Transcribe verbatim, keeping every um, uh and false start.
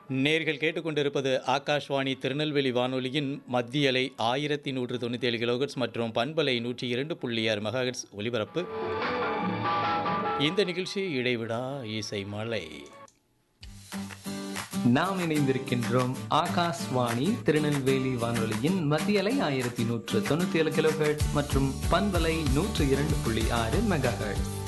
நேர்கள் கேட்டுக்கொண்டிருப்பது ஆகாஷ்வாணி திருநெல்வேலி வானொலியின் மத்திய அலை ஆயிரத்தி நூற்று தொண்ணூற்றி ஏழு கிலோஹெர்ட்ஸ் மற்றும் பண்பலை நூற்றி இரண்டு புள்ளி ஆறு மெகாஹெர்ட்ஸ் ஒலிபரப்பு. இந்த நிகழ்ச்சி இடைவிடா இசை மலை. நாம் இணைந்திருக்கின்றோம் ஆகாஷ்வாணி திருநெல்வேலி வானொலியின் மத்திய அலை ஆயிரத்தி நூற்று தொண்ணூற்றி ஏழு கிலோஹெர்ட்ஸ் மற்றும் பண்பலை நூற்று இரண்டு புள்ளி ஆறு மெகாஹெர்ட்ஸ்.